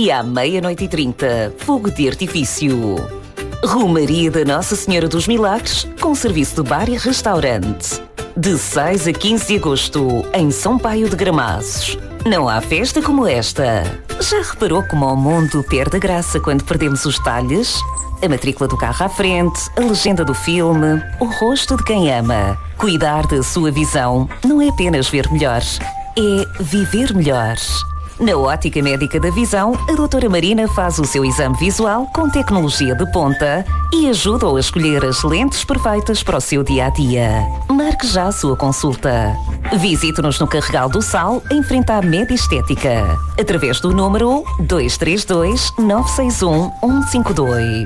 E à 00:30, fogo de artifício. Romaria da Nossa Senhora dos Milagres, com serviço de bar e restaurante. De 6 a 15 de agosto, em São Paio de Gramaços. Não há festa como esta. Já reparou como o mundo perde a graça quando perdemos os detalhes? A matrícula do carro à frente, a legenda do filme, o rosto de quem ama. Cuidar da sua visão não é apenas ver melhor, é viver melhor. Na Ótica Médica da Visão, a doutora Marina faz o seu exame visual com tecnologia de ponta e ajuda-o a escolher as lentes perfeitas para o seu dia-a-dia. Marque já a sua consulta. Visite-nos no Carregal do Sal, em frente à Medestética, através do número 232 961 152.